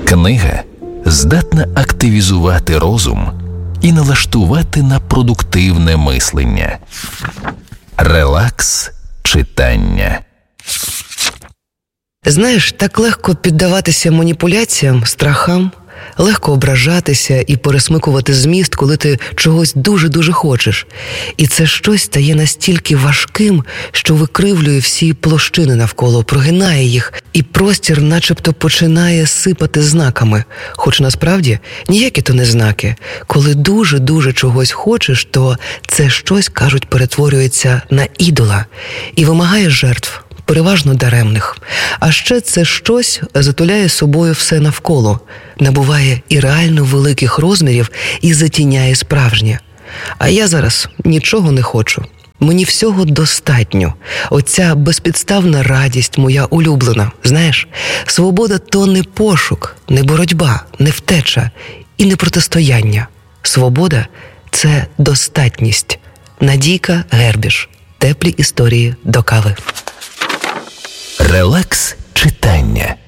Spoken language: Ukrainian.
Книга здатна активізувати розум і налаштувати на продуктивне мислення. Релакс читання. Знаєш, так легко піддаватися маніпуляціям, страхам, легко ображатися і пересмикувати зміст, коли ти чогось дуже-дуже хочеш. І це щось стає настільки важким, що викривлює всі площини навколо, прогинає їх, і простір начебто починає сипати знаками. Хоч насправді ніякі то не знаки. Коли дуже-дуже чогось хочеш, то це щось, кажуть, перетворюється на ідола і вимагає жертв, переважно даремних. А ще це щось затуляє собою все навколо, набуває і реально великих розмірів і затіняє справжнє. А я зараз нічого не хочу. Мені всього достатньо. Оця безпідставна радість моя улюблена. Знаєш, свобода – то не пошук, не боротьба, не втеча і не протистояння. Свобода – це достатність. Надійка Гербіш. Теплі історії до кави. Релакс читання.